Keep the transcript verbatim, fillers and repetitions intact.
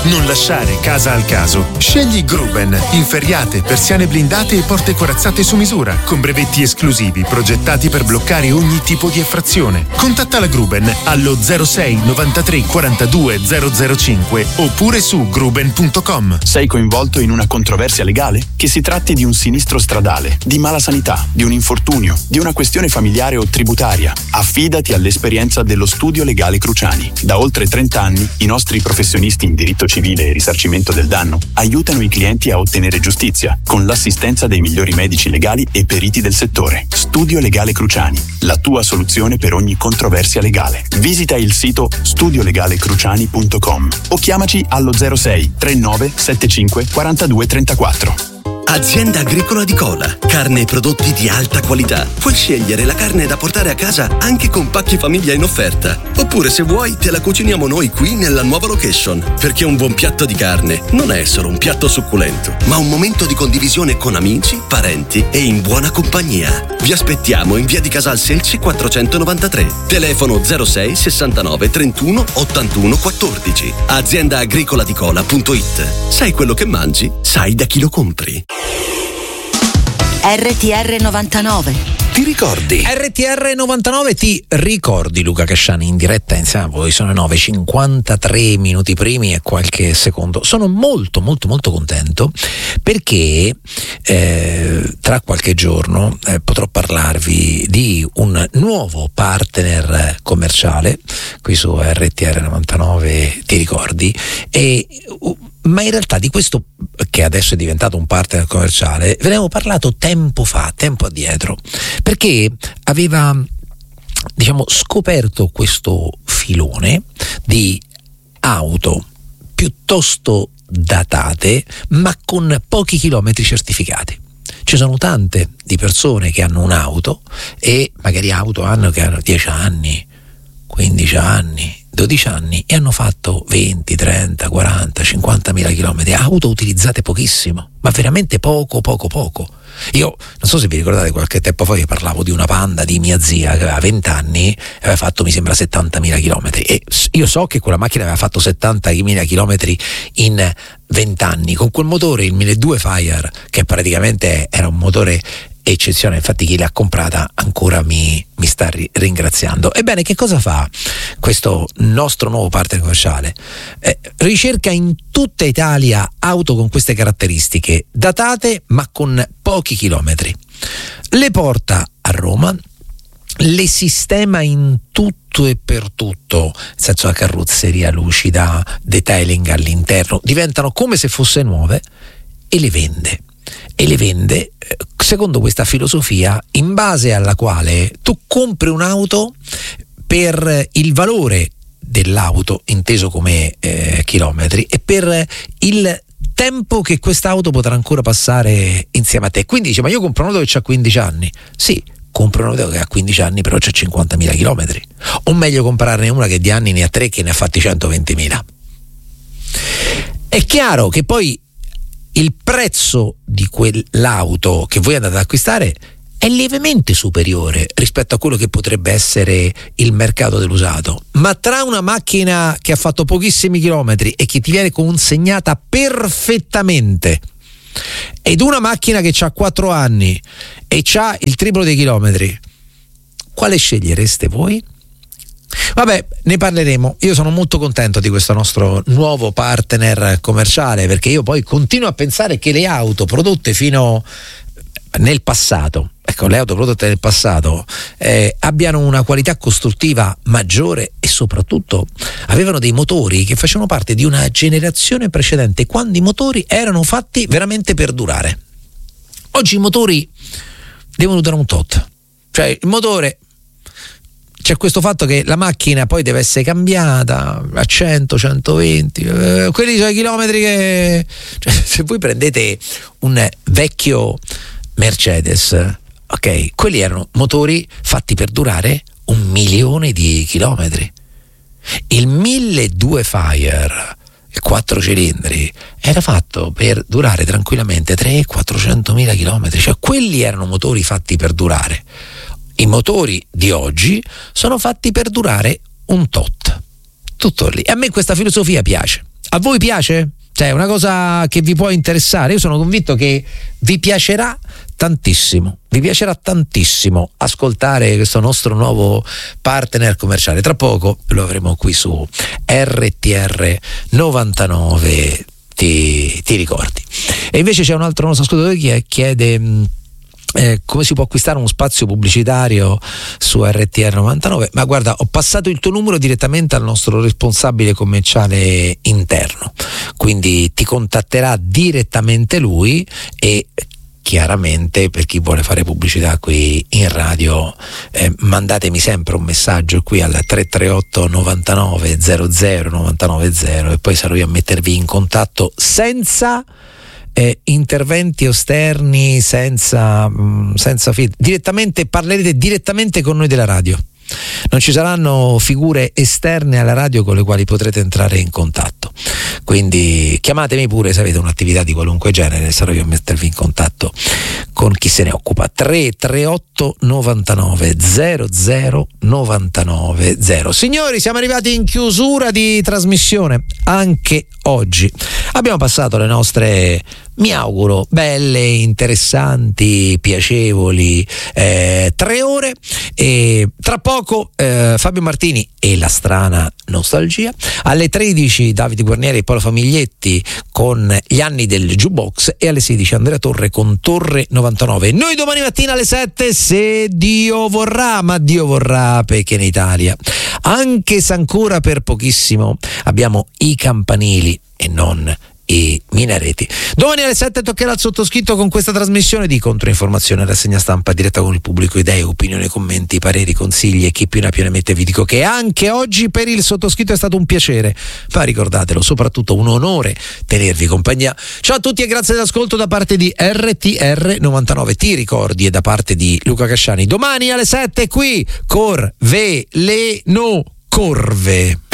Non lasciare casa al caso. Scegli Gruben. Inferriate, persiane blindate e porte corazzate su misura, con brevetti esclusivi progettati per bloccare ogni tipo di effrazione. Contatta la Gruben allo zero sei novantatré quarantadue zero zero cinque oppure su gruben punto com. Sei coinvolto in una controversia legale? Che si tratti di un sinistro stradale, di mala sanità, di un infortunio, di una questione familiare o tributaria, affidati all'esperienza dello Studio Legale Cruciani. Da oltre trenta anni i nostri professionisti in diritto civile e risarcimento del danno aiutano i clienti a ottenere giustizia con l'assistenza dei migliori medici legali e periti del settore. Studio Legale Cruciani, la tua soluzione per ogni controversia legale. Visita il sito studio legale cruciani punto com o chiamaci allo zero sei trentanove settantacinque quarantadue trentaquattro. Azienda Agricola di Cola. Carne e prodotti di alta qualità. Puoi scegliere la carne da portare a casa anche con pacchi famiglia in offerta. Oppure, se vuoi, te la cuciniamo noi qui nella nuova location. Perché un buon piatto di carne non è solo un piatto succulento, ma un momento di condivisione con amici, parenti e in buona compagnia. Vi aspettiamo in via di Casal Selci quattrocentonovantatré. Telefono zero sei sessantanove trentuno ottantuno quattordici. azienda agricola di cola punto it. Sai quello che mangi, sai da chi lo compri. R T R novantanove. Ti ricordi? R T R novantanove ti ricordi, Luca Casciani in diretta insieme a voi. Sono nove e cinquantatré minuti primi e qualche secondo. Sono molto molto molto contento perché eh, tra qualche giorno eh, potrò parlarvi di un nuovo partner commerciale qui su R T R novantanove, ti ricordi? E uh, ma in realtà di questo, che adesso è diventato un partner commerciale, ve ne avevo parlato tempo fa, tempo addietro, perché aveva, diciamo, scoperto questo filone di auto piuttosto datate ma con pochi chilometri certificati. Ci sono tante di persone che hanno un'auto e magari auto hanno che hanno dieci anni, quindici anni, dodici anni e hanno fatto venti, trenta, quaranta, cinquanta mila chilometri, auto utilizzate pochissimo, ma veramente poco, poco, poco. Io non so se vi ricordate, qualche tempo fa io parlavo di una Panda di mia zia che aveva venti anni e aveva fatto, mi sembra, settanta mila chilometri, e io so che quella macchina aveva fatto settanta mila chilometri in venti anni con quel motore, il milleduecento Fire, che praticamente era un motore eccezione. Infatti chi l'ha comprata ancora mi, mi sta ri- ringraziando. Ebbene, che cosa fa questo nostro nuovo partner commerciale? Eh, ricerca in tutta Italia auto con queste caratteristiche, datate ma con pochi chilometri, le porta a Roma, le sistema in tutto e per tutto, nel senso la carrozzeria lucida, detailing all'interno, diventano come se fosse nuove, e le vende. E le vende secondo questa filosofia in base alla quale tu compri un'auto per il valore dell'auto inteso come eh, chilometri e per il tempo che quest'auto potrà ancora passare insieme a te. Quindi dice: ma io compro un'auto che ha quindici anni. Sì, compro un'auto che ha quindici anni però c'ha cinquantamila chilometri, o meglio comprarne una che di anni ne ha tre che ne ha fatti centoventimila. È chiaro che poi il prezzo di quell'auto che voi andate ad acquistare è lievemente superiore rispetto a quello che potrebbe essere il mercato dell'usato, ma tra una macchina che ha fatto pochissimi chilometri e che ti viene consegnata perfettamente ed una macchina che ha quattro anni e c'ha il triplo dei chilometri, quale scegliereste voi? Vabbè, ne parleremo. Io sono molto contento di questo nostro nuovo partner commerciale, perché io poi continuo a pensare che le auto prodotte fino nel passato, ecco, le auto prodotte nel passato eh, abbiano una qualità costruttiva maggiore e soprattutto avevano dei motori che facevano parte di una generazione precedente, quando i motori erano fatti veramente per durare. Oggi i motori devono durare un tot, cioè il motore, c'è questo fatto che la macchina poi deve essere cambiata a cento, centoventi, eh, quelli sono i chilometri che, cioè, se voi prendete un vecchio Mercedes, ok, quelli erano motori fatti per durare un milione di chilometri. Il milleduecento Fire, il quattro cilindri, era fatto per durare tranquillamente trecento quattrocentomila chilometri, cioè quelli erano motori fatti per durare. I motori di oggi sono fatti per durare un tot, tutto lì. A me questa filosofia piace. A voi piace? Cioè, è una cosa che vi può interessare. Io sono convinto che vi piacerà tantissimo, vi piacerà tantissimo ascoltare questo nostro nuovo partner commerciale. Tra poco lo avremo qui su R T R novantanove, ti, ti ricordi. E invece c'è un altro nostro ascoltatore che chiede Eh, come si può acquistare uno spazio pubblicitario su R T R novantanove. Ma guarda, ho passato il tuo numero direttamente al nostro responsabile commerciale interno, quindi ti contatterà direttamente lui. E chiaramente, per chi vuole fare pubblicità qui in radio, eh, mandatemi sempre un messaggio qui al tre tre otto novantanove zero zero novantanove zero e poi sarò io a mettervi in contatto senza Eh, interventi esterni, senza, mh, senza feed. Direttamente parlerete direttamente con noi della radio. Non ci saranno figure esterne alla radio con le quali potrete entrare in contatto. Quindi chiamatemi pure se avete un'attività di qualunque genere, sarò io a mettervi in contatto con chi se ne occupa. tre tre otto novantanove zero zero novantanove zero. Signori, siamo arrivati in chiusura di trasmissione anche oggi. Abbiamo passato le nostre, mi auguro, belle, interessanti, piacevoli eh, tre ore, e tra poco eh, Fabio Martini e la strana nostalgia. Alle tredici Davide Guarnieri e Paolo Famiglietti con gli anni del jukebox, e alle sedici Andrea Torre con Torre novantanove. Noi domani mattina alle sette, se Dio vorrà, ma Dio vorrà perché in Italia, anche se ancora per pochissimo, abbiamo i campanili e non i minareti. Domani alle sette toccherà al sottoscritto con questa trasmissione di controinformazione, rassegna stampa diretta con il pubblico, idee, opinioni, commenti, pareri, consigli e chi più ne ha più ne mette. Vi dico che anche oggi per il sottoscritto è stato un piacere, ma ricordatelo, soprattutto un onore tenervi compagnia. Ciao a tutti e grazie dell'ascolto da parte di R T R novantanove, ti ricordi, e da parte di Luca Casciani. Domani alle sette qui Cor Ve Le No Corve.